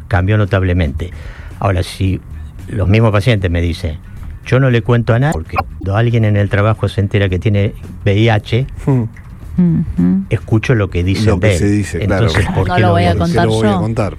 cambió notablemente. Ahora, si los mismos pacientes me dicen, yo no le cuento a nadie, porque cuando alguien en el trabajo se entera que tiene VIH, escucho lo que dicen lo que de él. se dice, Entonces, claro. ¿por No qué lo voy a digo? contar ¿Por qué lo voy a yo? contar?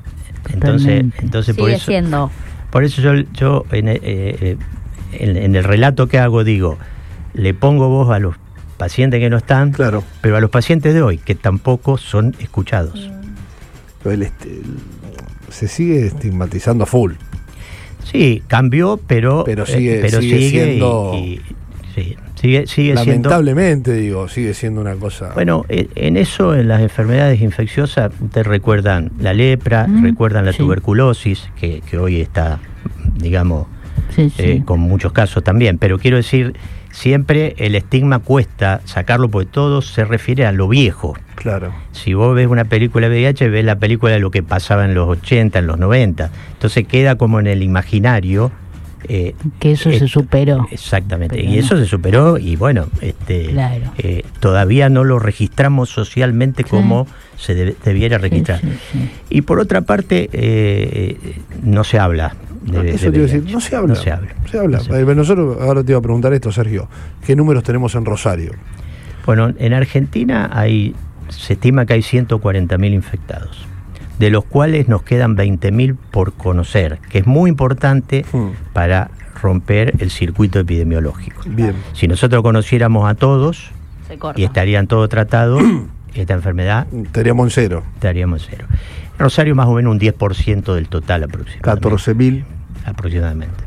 Entonces por Sigue eso, siendo. por eso yo en el relato que hago digo, le pongo voz a los pacientes que no están, Claro. pero a los pacientes de hoy, que tampoco son escuchados. Pero se sigue estigmatizando a full. Sí, cambió, pero sigue siendo, sigue siendo. lamentablemente, digo, sigue siendo una cosa. Bueno, en eso, en las enfermedades infecciosas, ustedes recuerdan la lepra, recuerdan la tuberculosis, que hoy está, digamos, con muchos casos también, pero quiero decir, siempre el estigma cuesta sacarlo porque todo se refiere a lo viejo. Claro. Si vos ves una película de VIH, ves la película de lo que pasaba en los 80, en los 90. Entonces queda como en el imaginario. Que eso se superó. Exactamente. Pero y eso se superó y bueno, Claro. todavía no lo registramos socialmente como se debiera registrar. Sí. Y por otra parte, no se habla. Eso te iba a decir, no se habla. No se habla. Se habla. Nosotros, ahora te iba a preguntar esto, Sergio, ¿qué números tenemos en Rosario? Bueno, en Argentina se estima que hay 140.000 infectados, de los cuales nos quedan 20.000 por conocer, que es muy importante para romper el circuito epidemiológico. Bien. Si nosotros conociéramos a todos Se corta. y estarían todos tratados, esta enfermedad Estaríamos en cero. estaríamos en cero. Rosario más o menos un 10% del total aproximadamente. 14.000. Aproximadamente.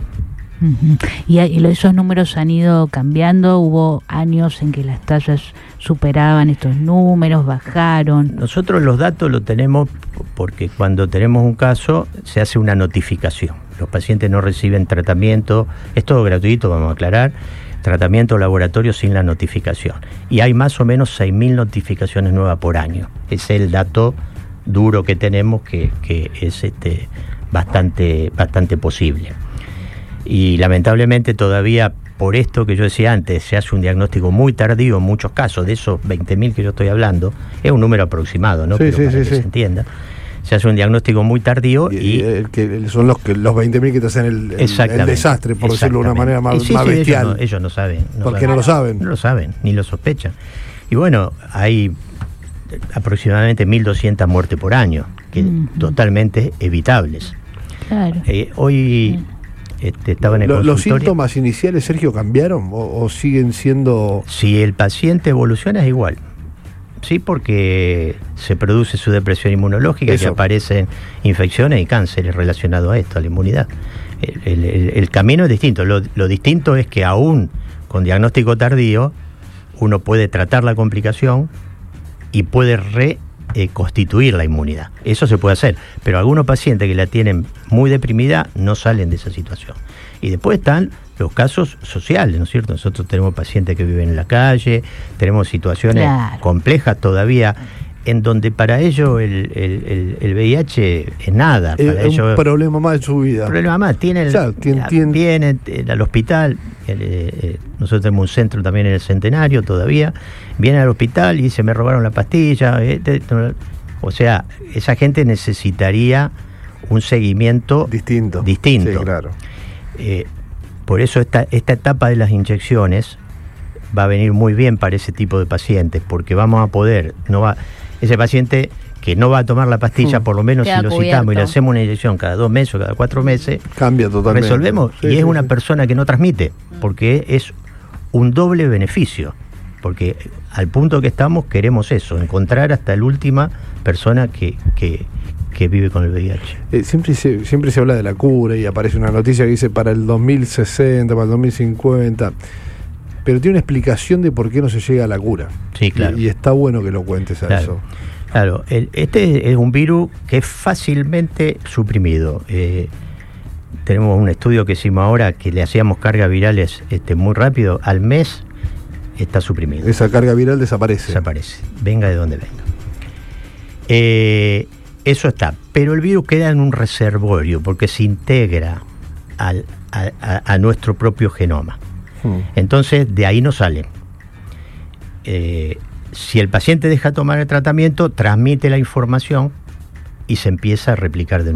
Y esos números han ido cambiando. Hubo años en que las tallas superaban estos números, bajaron. Nosotros los datos los tenemos porque cuando tenemos un caso se hace una notificación. Los pacientes no reciben tratamiento, es todo gratuito, vamos a aclarar, tratamiento laboratorio sin la notificación. Y hay más o menos 6.000 notificaciones nuevas por año. Es el dato duro que tenemos que es bastante posible. Y lamentablemente todavía, por esto que yo decía antes, se hace un diagnóstico muy tardío en muchos casos. De esos 20.000 que yo estoy hablando, es un número aproximado, ¿no? Sí, Pero para que se entienda. Se hace un diagnóstico muy tardío y que son los 20.000 que te hacen el desastre, por decirlo de una manera más bestial. Ellos no saben. ¿Por qué no lo saben? No lo saben, ni lo sospechan. Y bueno, hay aproximadamente 1.200 muertes por año, que totalmente evitables. Claro. Hoy estaba en el consultorio. ¿Los síntomas iniciales, Sergio, cambiaron o siguen siendo...? Si el paciente evoluciona es igual. Sí, porque se produce su depresión inmunológica, que aparecen infecciones y cánceres relacionados a esto, a la inmunidad. El camino es distinto. Lo distinto es que aún con diagnóstico tardío uno puede tratar la complicación y puede reconstituir la inmunidad. Eso se puede hacer, pero algunos pacientes que la tienen muy deprimida no salen de esa situación. Y después están los casos sociales, ¿no es cierto? Nosotros tenemos pacientes que viven en la calle, tenemos situaciones complejas todavía, en donde para ellos el VIH es nada. Para Es ellos, un problema más de su vida. Un problema más. Vienen al hospital, nosotros tenemos un centro también en el Centenario todavía, vienen al hospital y dicen, me robaron la pastilla. O sea, esa gente necesitaría un seguimiento distinto. Sí, claro. Por eso esta etapa de las inyecciones va a venir muy bien para ese tipo de pacientes, porque vamos a poder, ese paciente que no va a tomar la pastilla, por lo menos si lo citamos y le hacemos una inyección cada 2 meses o cada 4 meses, cambia totalmente. Resolvemos, y es una persona que no transmite, porque es un doble beneficio, porque al punto que estamos queremos eso, encontrar hasta la última persona que vive con el VIH. Siempre se habla de la cura y aparece una noticia que dice para el 2060, para el 2050, pero tiene una explicación de por qué no se llega a la cura. Sí, claro. Y está bueno que lo cuentes a eso. Claro, este es un virus que es fácilmente suprimido. Tenemos un estudio que hicimos ahora que le hacíamos cargas virales muy rápido, al mes está suprimido. Esa carga viral desaparece. Venga de donde venga. Eso está, pero el virus queda en un reservorio porque se integra a nuestro propio genoma. Entonces, de ahí no sale. Si el paciente deja tomar el tratamiento, transmite la información y se empieza a replicar de nuevo.